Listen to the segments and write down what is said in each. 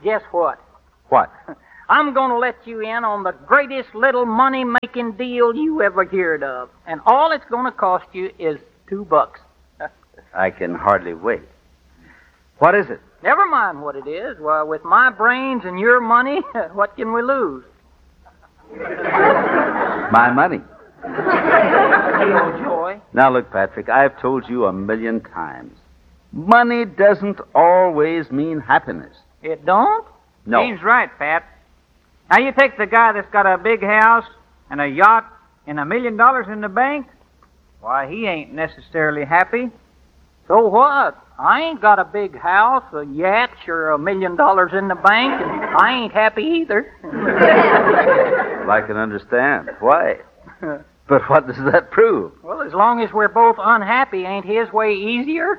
Guess what? What? I'm going to let you in on the greatest little money-making deal you ever heard of. And all it's going to cost you is $2. I can hardly wait. What is it? Never mind what it is. Well, with my brains and your money, what can we lose? My money. Hey, old Joy. Now, look, Patrick, I've told you 1,000,000 times. Money doesn't always mean happiness. It don't? No. He's right, Pat. Now, you take the guy that's got a big house and a yacht and $1 million in the bank. Why, he ain't necessarily happy. So what? I ain't got a big house, a yacht, or $1 million in the bank, and I ain't happy either. Well, I can understand. Why? But what does that prove? Well, as long as we're both unhappy, ain't his way easier?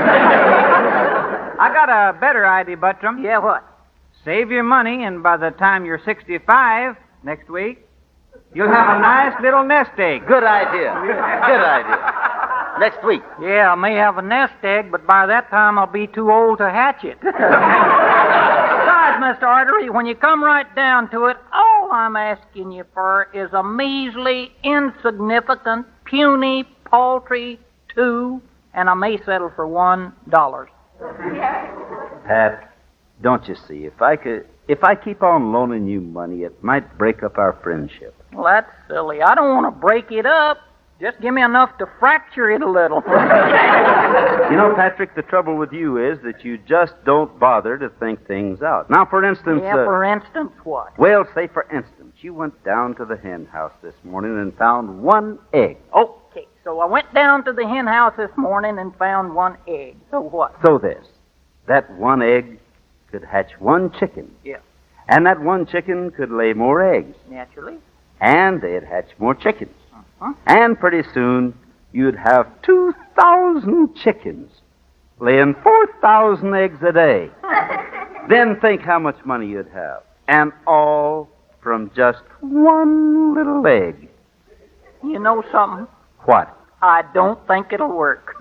I got a better idea, Buttram. Yeah, what? Save your money, and by the time you're 65 next week, you'll have a nice little nest egg. Good idea. Good idea. Next week. Yeah, I may have a nest egg, but by that time I'll be too old to hatch it. Besides, Mr. Artery, when you come right down to it, all I'm asking you for is a measly, insignificant, puny, paltry $2, and I may settle for $1. Pat, don't you see, if I keep on loaning you money, it might break up our friendship. Well, that's silly. I don't want to break it up. Just give me enough to fracture it a little. You know, Patrick, the trouble with you is that you just don't bother to think things out. Now, for instance... Yeah, for instance, what? Well, say, for instance, you went down to the hen house this morning and found 1 egg. Okay, so I went down to the hen house this morning and found 1 egg. So what? So this, that 1 egg could hatch 1 chicken. Yeah. And that 1 chicken could lay more eggs. Naturally. And they'd hatch more chickens. Uh-huh. And pretty soon, you'd have 2,000 chickens laying 4,000 eggs a day. Then think how much money you'd have. And all from just 1 little egg. You know something? What? I don't think it'll work.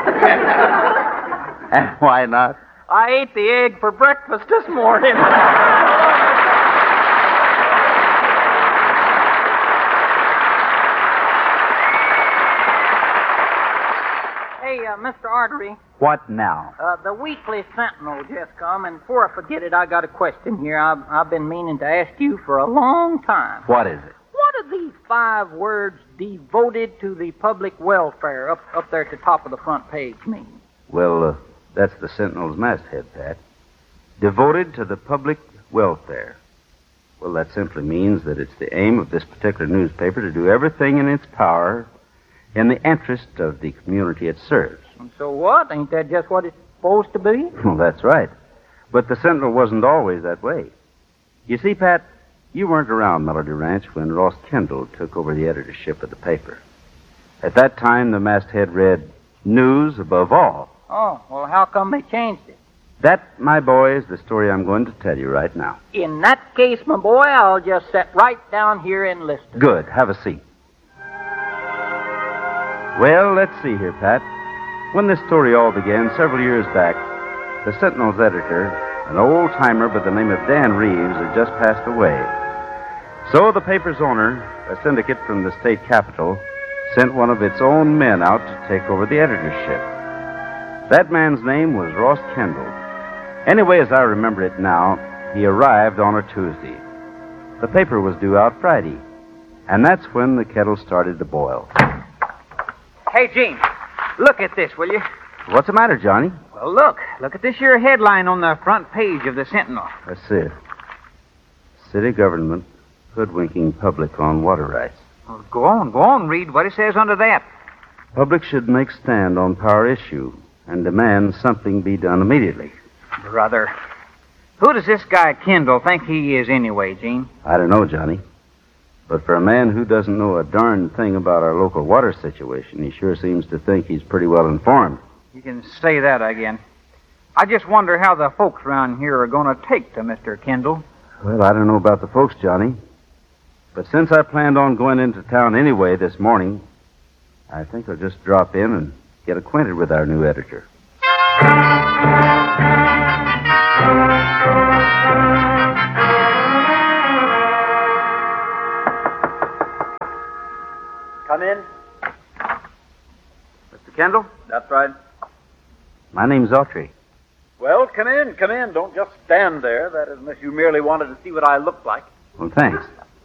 And why not? I ate the egg for breakfast this morning. Hey, Mr. Artery. What now? The Weekly Sentinel just come, and before I forget it, I got a question here I've been meaning to ask you for a long time. What is it? What are these 5 words, devoted to the public welfare, up there at the top of the front page mean? Well, that's the Sentinel's masthead, Pat. Devoted to the public welfare. Well, that simply means that it's the aim of this particular newspaper to do everything in its power in the interest of the community it serves. And so what? Ain't that just what it's supposed to be? Well, that's right. But the Sentinel wasn't always that way. You see, Pat, you weren't around Melody Ranch when Ross Kendall took over the editorship of the paper. At that time, the masthead read, "News above all." Oh, well, how come they changed it? That, my boy, is the story I'm going to tell you right now. In that case, my boy, I'll just sit right down here and listen. Good. Have a seat. Well, let's see here, Pat. When this story all began several years back, the Sentinel's editor, an old-timer by the name of Dan Reeves, had just passed away. So the paper's owner, a syndicate from the state capital, sent one of its own men out to take over the editorship. That man's name was Ross Kendall. Anyway, as I remember it now, he arrived on a Tuesday. The paper was due out Friday, and that's when the kettle started to boil. Hey, Gene, look at this, will you? What's the matter, Johnny? Well, look at this here headline on the front page of the Sentinel. Let's see it. City government hoodwinking public on water rights. Well, go on, read what it says under that. Public should make stand on power issue and demand something be done immediately. Brother, who does this guy Kendall think he is anyway, Gene? I don't know, Johnny. But for a man who doesn't know a darn thing about our local water situation, he sure seems to think he's pretty well informed. You can say that again. I just wonder how the folks around here are going to take to Mr. Kendall. Well, I don't know about the folks, Johnny. But since I planned on going into town anyway this morning, I think I'll just drop in and get acquainted with our new editor. My name's Autry. Well, come in. Don't just stand there. That is, unless you merely wanted to see what I looked like. Well, thanks.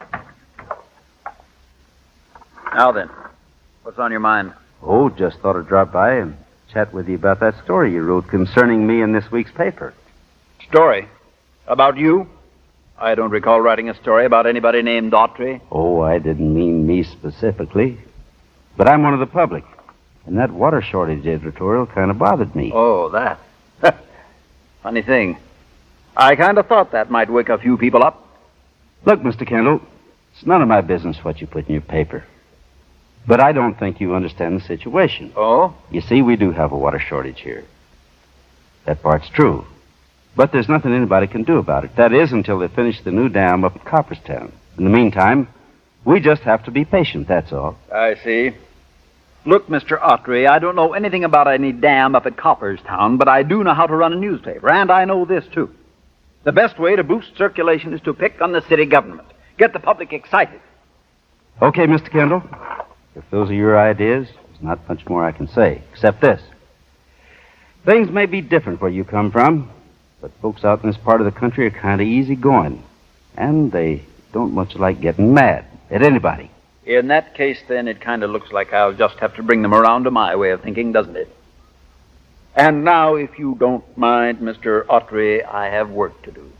Now then, what's on your mind? Oh, just thought I'd drop by and chat with you about that story you wrote concerning me in this week's paper. Story? About you? I don't recall writing a story about anybody named Autry. Oh, I didn't mean me specifically. But I'm one of the public. And that water shortage editorial kind of bothered me. Oh, that. Funny thing. I kind of thought that might wake a few people up. Look, Mr. Kendall, it's none of my business what you put in your paper. But I don't think you understand the situation. Oh? You see, we do have a water shortage here. That part's true. But there's nothing anybody can do about it. That is, until they finish the new dam up at Copperstown. In the meantime, we just have to be patient, that's all. I see. Look, Mr. Autry, I don't know anything about any dam up at Copperstown, but I do know how to run a newspaper, and I know this, too. The best way to boost circulation is to pick on the city government. Get the public excited. Okay, Mr. Kendall. If those are your ideas, there's not much more I can say, except this. Things may be different where you come from, but folks out in this part of the country are kind of easygoing, and they don't much like getting mad at anybody. In that case, then, it kind of looks like I'll just have to bring them around to my way of thinking, doesn't it? And now, if you don't mind, Mr. Autry, I have work to do.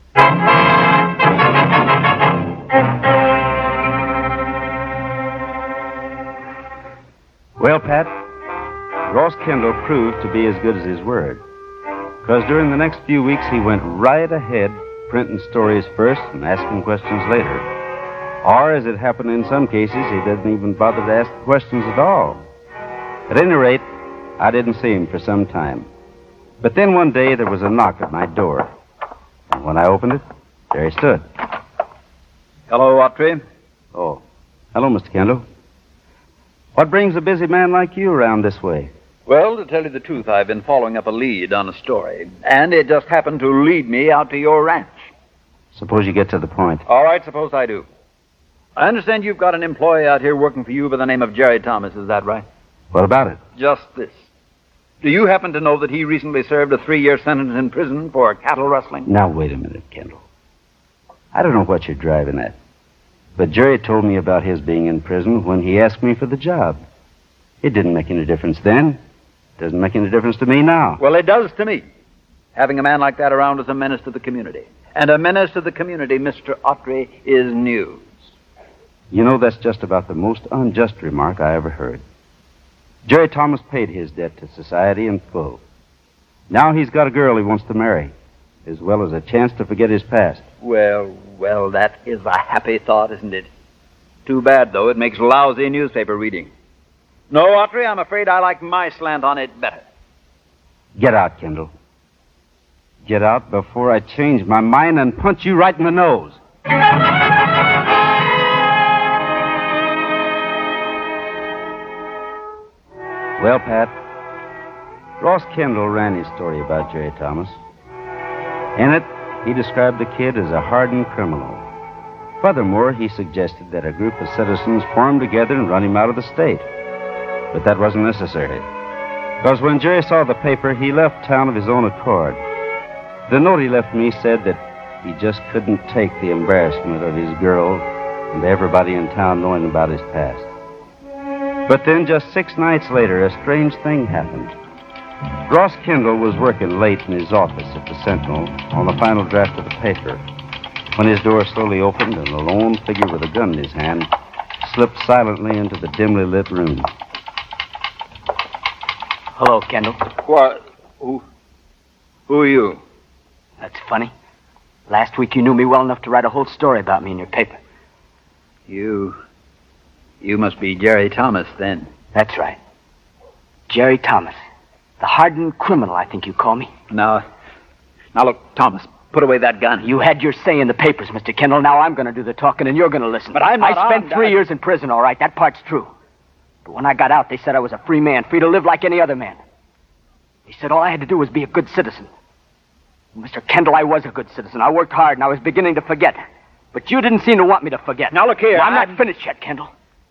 Well, Pat, Ross Kendall proved to be as good as his word. Because during the next few weeks, he went right ahead printing stories first and asking questions later. Or, as it happened in some cases, he didn't even bother to ask questions at all. At any rate, I didn't see him for some time. But then one day there was a knock at my door. And when I opened it, there he stood. Hello, Autry. Oh, hello, Mr. Kendall. What brings a busy man like you around this way? Well, to tell you the truth, I've been following up a lead on a story, and it just happened to lead me out to your ranch. Suppose you get to the point. All right, suppose I do. I understand you've got an employee out here working for you by the name of Jerry Thomas, is that right? What about it? Just this. Do you happen to know that he recently served a 3-year sentence in prison for cattle rustling? Now, wait a minute, Kendall. I don't know what you're driving at. But Jerry told me about his being in prison when he asked me for the job. It didn't make any difference then. It doesn't make any difference to me now. Well, it does to me. Having a man like that around is a menace to the community. And a menace to the community, Mr. Autry, is news. You know, that's just about the most unjust remark I ever heard. Jerry Thomas paid his debt to society in full. Now he's got a girl he wants to marry, as well as a chance to forget his past. Well, that is a happy thought, isn't it? Too bad, though. It makes lousy newspaper reading. No, Autry, I'm afraid I like my slant on it better. Get out, Kendall. Get out before I change my mind and punch you right in the nose. Well, Pat, Ross Kendall ran his story about Jerry Thomas. In it, he described the kid as a hardened criminal. Furthermore, he suggested that a group of citizens form together and run him out of the state. But that wasn't necessary. Because when Jerry saw the paper, he left town of his own accord. The note he left me said that he just couldn't take the embarrassment of his girl and everybody in town knowing about his past. But then, just 6 nights later, a strange thing happened. Ross Kendall was working late in his office at the Sentinel on the final draft of the paper when his door slowly opened and a lone figure with a gun in his hand slipped silently into the dimly lit room. Hello, Kendall. What? Who are you? That's funny. Last week you knew me well enough to write a whole story about me in your paper. You must be Jerry Thomas, then. That's right. Jerry Thomas. The hardened criminal, I think you call me. Now look, Thomas, put away that gun. You had your say in the papers, Mr. Kendall. Now I'm going to do the talking and you're going to listen. But I'm not I spent 3 years in prison, all right. That part's true. But when I got out, they said I was a free man, free to live like any other man. They said all I had to do was be a good citizen. Mr. Kendall, I was a good citizen. I worked hard and I was beginning to forget. But you didn't seem to want me to forget. Now look here. Well, I'm not finished yet, Kendall.